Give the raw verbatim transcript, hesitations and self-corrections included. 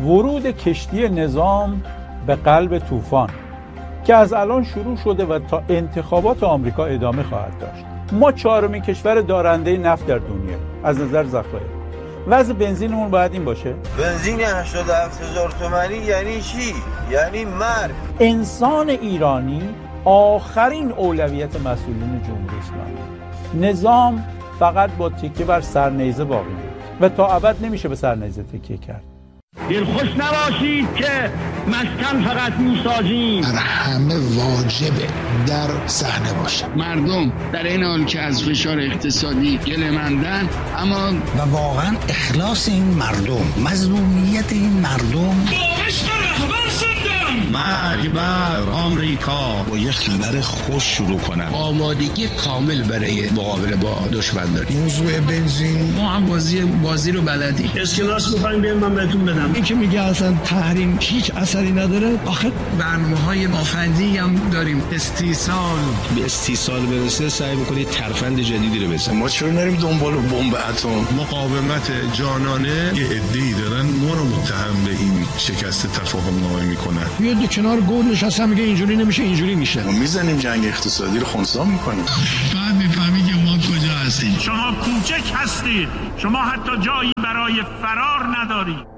ورود کشتی نظام به قلب طوفان که از الان شروع شده و تا انتخابات آمریکا ادامه خواهد داشت. ما چهارمین کشور دارنده نفت در دنیا از نظر ذخایر. وضع بنزینمون باید این باشه؟ بنزین هشتاد و هفت هزار تومانی یعنی چی؟ یعنی مرگ. انسان ایرانی آخرین اولویت مسئولین جمهوری اسلامی. نظام فقط با تکیه بر سرنیزه باقی میمونه و تا ابد نمیشه به سرنیزه تکیه کرد. دلخوش نباشید که مسکن فقط میسازیم. بر همه واجبه در صحنه باشه. مردم در این حال که از فشار اقتصادی گله‌مندن، اما و واقعا اخلاص این مردم، مظلومیت این مردم، با عشق رهبر شدم. مرگ بر آمریکا. با یه خبر خوش شروع کنم. آمادگی کامل برای مقابله با دشمن داریم. موضوع بنزین، ما هم بازی بازی رو بلدیم. اسکناس می‌خوایم بیایم من بهتون بدم. این که میگه اصلا تحریم هیچ اثری نداره، آخه برنامه‌های مافندی هم داریم. استیصال به استیصال برسه سعی می‌کنید ترفند جدیدی رو بزنید. ما چرا نریم دنبال بمب اتم؟ مقاومت جانانه یه عده‌ای دارن ما رو متهم به این شکست تفاهم نامه میکنن. یه کنار گل نشسته میگه اینجوری نمیشه اینجوری میشه. ما میزنیم جنگ اقتصادی رو خنثی میکنیم. بعد میفهمی که ما کجا هستیم. شما کوچک هستید. شما حتی جایی برای فرار ندارید.